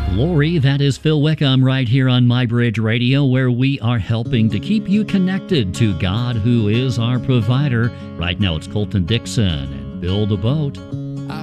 Lori, that is Phil Wickham right here on MyBridge Radio, where we are helping to keep you connected to God, who is our provider. Right now it's Colton Dixon and Build a Boat.